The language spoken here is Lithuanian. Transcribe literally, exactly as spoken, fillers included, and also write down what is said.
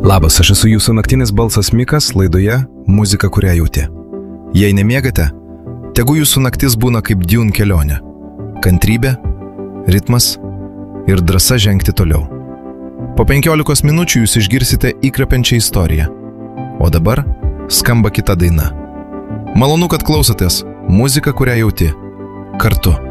Labas, aš esu jūsų naktinis balsas Mikas laidoje Muzika, kurią jauti. Jei nemiegate, tegu jūsų naktis būna kaip Dune kelionė. Kantrybė, ritmas ir drąsa žengti toliau. Po penkiolikos minučių jūs išgirsite įkvepiančią istoriją. O dabar skamba kita daina. Malonu, kad klausotės Muzika, kurią jauti. Kartu.